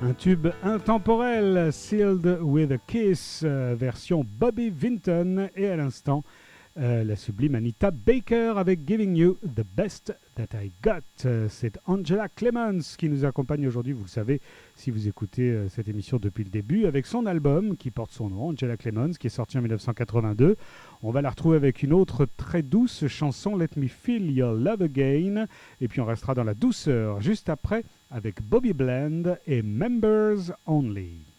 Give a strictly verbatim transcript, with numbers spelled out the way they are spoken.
Un tube intemporel, Sealed with a Kiss, euh, version Bobby Vinton, et à l'instant, euh, la sublime Anita Baker avec Giving You the Best That I Got. Euh, c'est Angela Clemens qui nous accompagne aujourd'hui, vous le savez, si vous écoutez euh, cette émission depuis le début, avec son album qui porte son nom, Angela Clemens, qui est sorti en dix-neuf cent quatre-vingt-deux. On va la retrouver avec une autre très douce chanson, Let Me Feel Your Love Again, et puis on restera dans la douceur juste après avec Bobby Bland et Members Only.